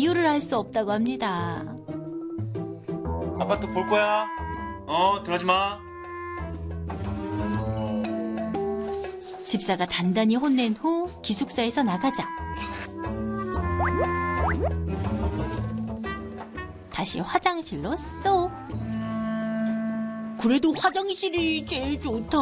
이유를 알 수 없다고 합니다. 아빠 또 볼 거야. 들어가지 마. 집사가 단단히 혼낸 후 기숙사에서 나가자 다시 화장실로 쏙. 그래도 화장실이 제일 좋다.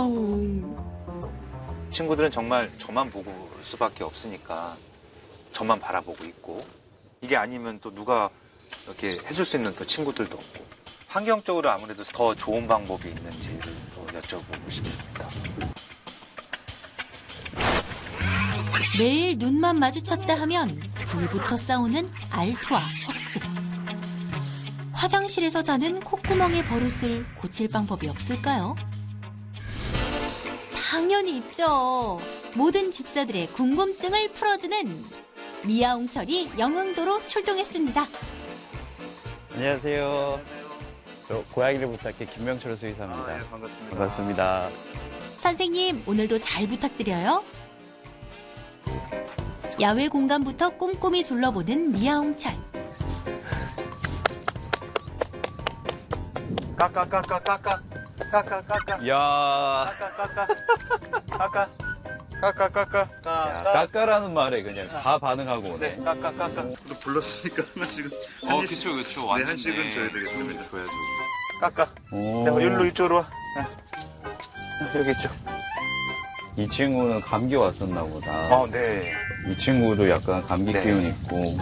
친구들은 정말 저만 보고 올 수밖에 없으니까 저만 바라보고 있고, 이게 아니면 또 누가 이렇게 해줄 수 있는 또 친구들도 없고, 환경적으로 아무래도 더 좋은 방법이 있는지를 또 여쭤보고 싶습니다. 매일 눈만 마주쳤다 하면 불부터 싸우는 알투와 헉스. 화장실에서 자는 콧구멍의 버릇을 고칠 방법이 없을까요? 당연히 있죠. 모든 집사들의 궁금증을 풀어주는 미아옹철이 영흥도로 출동했습니다. 안녕하세요. 저 고양이를 부탁해 김명철 수의사입니다. 네, 반갑습니다. 반갑습니다. 선생님, 오늘도 잘 부탁드려요. 야외 공간부터 꼼꼼히 둘러보는 미아옹철. 까까까까까까 까까까까 야, 까까까까 까까까까 야, 까까라는 말에 그냥 다 반응하고 오네. 까까까까 불렀으니까 하나씩은 그쵸. 네, 한씩은 줘야 되겠습니다. 줘야죠. 까까 오. 내가 여기로 이쪽으로 와. 여기 있죠. 이 친구는 감기 왔었나 보다. 네. 이 친구도 약간 감기 네. 기운 있고.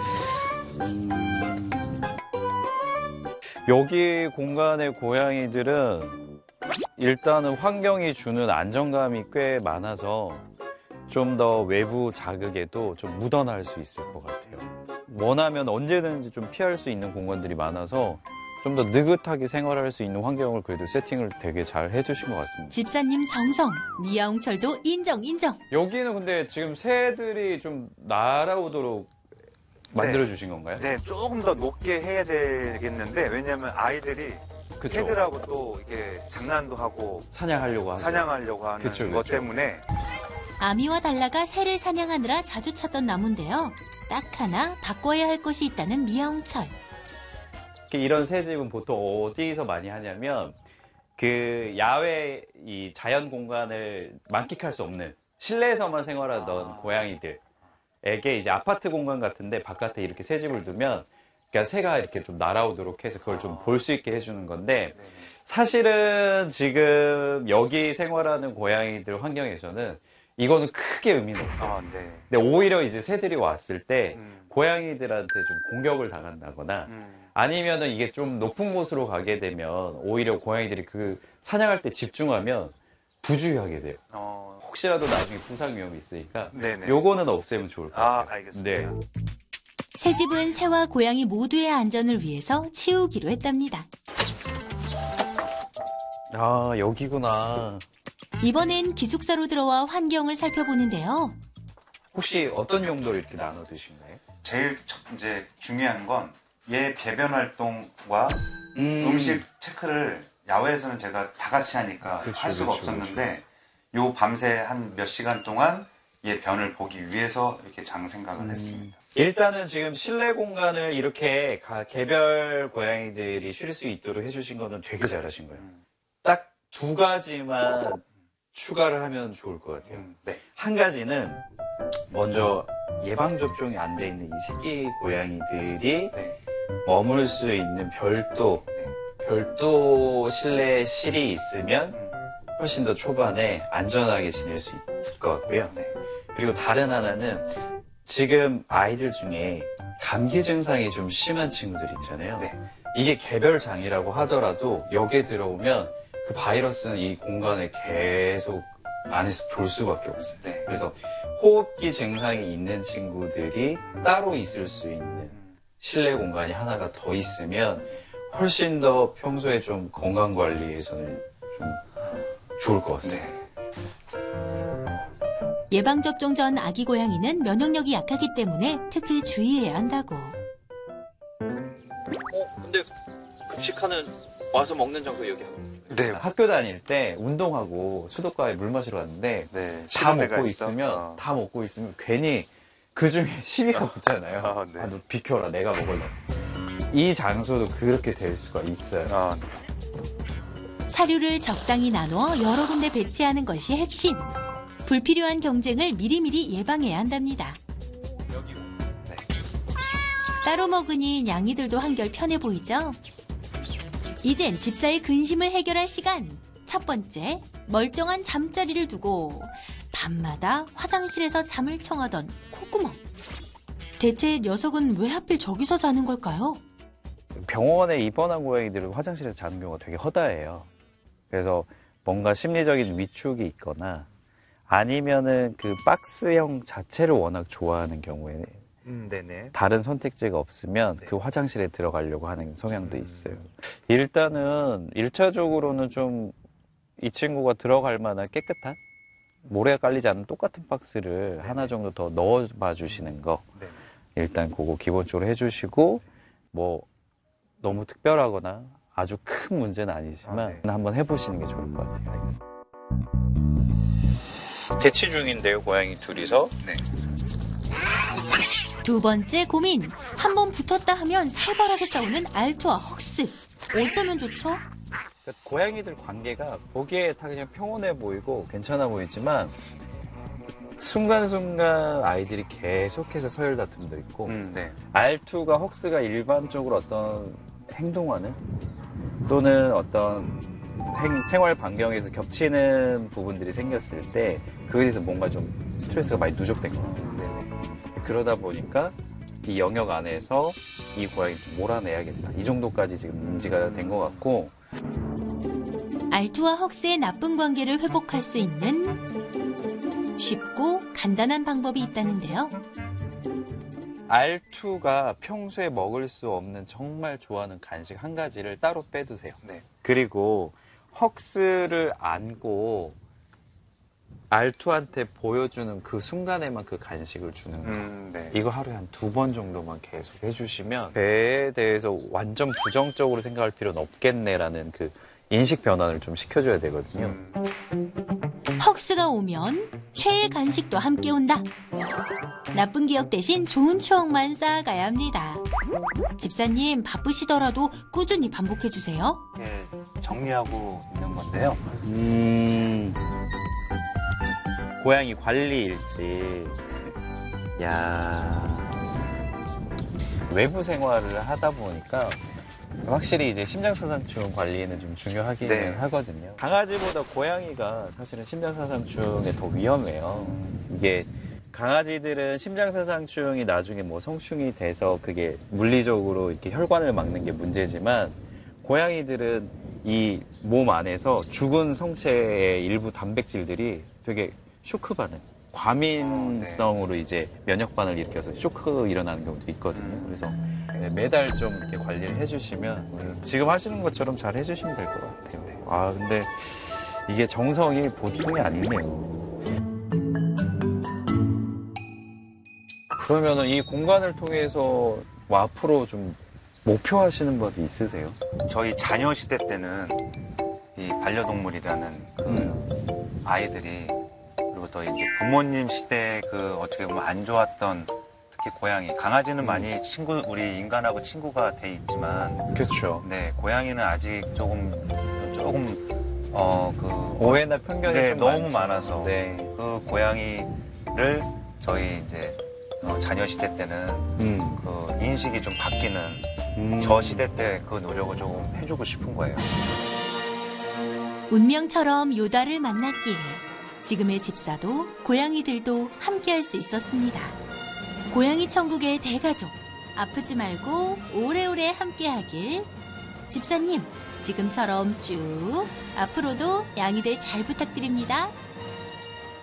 여기 공간의 고양이들은 일단은 환경이 주는 안정감이 꽤 많아서 좀 더 외부 자극에도 좀 묻어날 수 있을 것 같아요. 원하면 언제든지 좀 피할 수 있는 공간들이 많아서 좀 더 느긋하게 생활할 수 있는 환경을 그래도 세팅을 되게 잘 해주신 것 같습니다. 집사님 정성, 미아옹철도 인정. 여기는 근데 지금 새들이 좀 날아오도록 만들어주신 건가요? 네, 조금 더 높게 해야 되겠는데, 왜냐면 아이들이 그쵸. 새들하고 또 이게 장난도 하고 사냥하려고 하죠. 사냥하려고 하는 그쵸, 것 그쵸. 때문에. 아미와 달라가 새를 사냥하느라 자주 찾던 나무인데요. 딱 하나 바꿔야 할 것이 있다는 미아옹철. 이런 새집은 보통 어디서 많이 하냐면 그 야외 이 자연 공간을 만끽할 수 없는 실내에서만 생활하던 고양이들에게 이제 아파트 공간 같은데 바깥에 이렇게 새집을 두면 그러니까 새가 이렇게 좀 날아오도록 해서 그걸 좀 볼 수 있게 해주는 건데, 사실은 지금 여기 생활하는 고양이들 환경에서는 이거는 크게 의미는 없어요. 네. 근데 오히려 이제 새들이 왔을 때 고양이들한테 좀 공격을 당한다거나 아니면은 이게 좀 높은 곳으로 가게 되면 오히려 고양이들이 그 사냥할 때 집중하면 부주의하게 돼요. 혹시라도 나중에 부상 위험이 있으니까 네네. 요거는 없애면 좋을 것 같아요. 알겠습니다. 네. 새집은 새와 고양이 모두의 안전을 위해서 치우기로 했답니다. 아, 여기구나. 이번엔 기숙사로 들어와 환경을 살펴보는데요. 혹시 어떤 용도로 이렇게 나눠 두신가요? 제일 이제 중요한 건 얘 배변 활동과 음식 체크를 야외에서는 제가 다 같이 하니까 할 수가 없었는데, 요 밤새 한 몇 시간 동안 얘 변을 보기 위해서 이렇게 장 생각을 했습니다. 일단은 지금 실내 공간을 이렇게 개별 고양이들이 쉴 수 있도록 해주신 거는 되게 잘하신 거예요. 딱 두 가지만 추가를 하면 좋을 것 같아요. 네. 한 가지는 먼저 예방접종이 안 돼 있는 이 새끼 고양이들이 머물 수 있는 별도 실내에 있으면 훨씬 더 초반에 안전하게 지낼 수 있을 것 같고요. 그리고 다른 하나는 지금 아이들 중에 감기 증상이 좀 심한 친구들 있잖아요. 이게 개별장이라고 하더라도 여기에 들어오면 그 바이러스는 이 공간에 계속 안에서 돌 수밖에 없어요. 그래서 호흡기 증상이 있는 친구들이 따로 있을 수 있는 실내 공간이 하나가 더 있으면 훨씬 더 평소에 좀 건강 관리에서는 좀 좋을 것 같습니다. 예방접종 전 아기 고양이는 면역력이 약하기 때문에 특히 주의해야 한다고. 근데 급식하는 와서 먹는 장소 여기 하고. 네. 학교 다닐 때 운동하고 수도가에 물 마시러 갔는데 다 먹고 있으면 괜히 그 중에 시비가 붙잖아요. 아, 네. 너 비켜라, 내가 먹을래. 이 장소도 그렇게 될 수가 있어요. 아, 사료를 적당히 나눠 여러 군데 배치하는 것이 핵심. 불필요한 경쟁을 미리미리 예방해야 한답니다. 네. 따로 먹으니 냥이들도 한결 편해 보이죠? 이젠 집사의 근심을 해결할 시간. 첫 번째, 멀쩡한 잠자리를 두고 밤마다 화장실에서 잠을 청하던 콧구멍. 대체 녀석은 왜 하필 저기서 자는 걸까요? 병원에 입원한 고양이들은 화장실에서 자는 경우가 되게 허다해요. 그래서 뭔가 심리적인 위축이 있거나 아니면은 그 박스형 자체를 워낙 좋아하는 경우에 네네. 다른 선택지가 없으면 네. 그 화장실에 들어가려고 하는 성향도 있어요. 일단은 1차적으로는 좀 이 친구가 들어갈 만한 깨끗한 모래가 깔리지 않는 똑같은 박스를 하나 정도 더 넣어봐 주시는 거 네. 일단 그거 기본적으로 해주시고 뭐 너무 특별하거나 아주 큰 문제는 아니지만 한번 해보시는 게 좋을 것 같아요. 대치 중인데요, 고양이 둘이서. 네. 두 번째 고민. 한번 붙었다 하면 살벌하게 싸우는 알투와 헉스. 어쩌면 좋죠? 그러니까 고양이들 관계가 보기에 다 그냥 평온해 보이고 괜찮아 보이지만 순간순간 아이들이 계속해서 서열 다툼도 있고 네. R2가 헉스가 일반적으로 어떤 행동하는 또는 어떤 생활 반경에서 겹치는 부분들이 생겼을 때 그에 대해서 뭔가 좀 스트레스가 많이 누적된 것 같아요. 그러다 보니까 이 영역 안에서 이 고양이를 좀 몰아내야겠다. 이 정도까지 지금 인지가 된 것 같고 알투와 헉스의 나쁜 관계를 회복할 수 있는 쉽고 간단한 방법이 있다는데요. R2가 평소에 먹을 수 없는 정말 좋아하는 간식 한 가지를 따로 빼두세요. 네. 그리고 헉스를 안고 R2한테 보여주는 그 순간에만 그 간식을 주는 거. 네. 이거 하루에 한 2번 정도만 계속 해주시면 배에 대해서 완전 부정적으로 생각할 필요는 없겠네라는 그 인식 변환을 좀 시켜줘야 되거든요. 헉스가 오면 최애 간식도 함께 온다. 나쁜 기억 대신 좋은 추억만 쌓아가야 합니다. 집사님 바쁘시더라도 꾸준히 반복해주세요. 예, 정리하고 있는 건데요. 고양이 관리 일지. 야 외부 생활을 하다 보니까 확실히 이제 심장사상충 관리는 좀 중요하기는 네. 하거든요. 강아지보다 고양이가 사실은 심장사상충에 더 위험해요. 이게 강아지들은 심장사상충이 나중에 뭐 성충이 돼서 그게 물리적으로 이렇게 혈관을 막는 게 문제지만 고양이들은 이 몸 안에서 죽은 성체의 일부 단백질들이 되게 쇼크 반응, 과민성으로 이제 면역반응을 일으켜서 쇼크 일어나는 경우도 있거든요. 그래서 매달 좀 이렇게 관리를 해주시면 지금 하시는 것처럼 잘 해주시면 될 것 같아요. 아 근데 이게 정성이 보통이 아니네요. 그러면은 이 공간을 통해서 뭐 앞으로 좀 목표하시는 것도 있으세요? 저희 자녀 시대 때는 이 반려동물이라는 그 아이들이 그리고 또 이제 부모님 시대 그 어떻게 보면 안 좋았던 특히 고양이, 강아지는 많이 우리 인간하고 친구가 돼 있지만 그렇죠. 네, 고양이는 아직 조금 오해나 편견이 네, 좀 너무 많죠. 많아서 네. 그 고양이를 저희 이제 자녀 시대 때는 그 인식이 좀 바뀌는 저 시대 때 그 노력을 조금 해주고 싶은 거예요. 운명처럼 요다를 만났기에 지금의 집사도 고양이들도 함께할 수 있었습니다. 고양이 천국의 대가족, 아프지 말고 오래오래 함께하길. 집사님, 지금처럼 쭉 앞으로도 양이들 잘 부탁드립니다.